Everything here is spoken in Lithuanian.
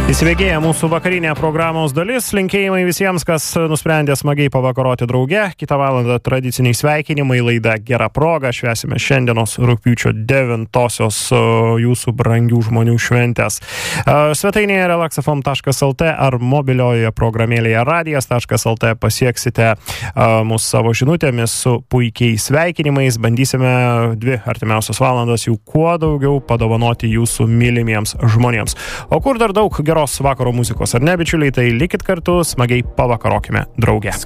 Įsibėgėja mūsų vakarinė programos dalis. Linkėjimai visiems, kas nusprendė smagiai pavakaroti drauge. Kitą valandą tradiciniai sveikinimai, laida Gera proga. Švęsime šiandienos rugpjūčio 9-osios jūsų brangių žmonių šventės. Svetainėje relaxfm.lt ar mobilioje programėlėje radijas.lt pasieksite mūsų savo žinutėmis su puikiais sveikinimais. Bandysime 2 artimiausios valandos jų kuo daugiau padovanoti jūsų mylimiems žmonėms. O kur dar daug geros vakaro muzikos, ar ne, bičiuliai, tai likit kartu, smagiai pavakarokime drauge.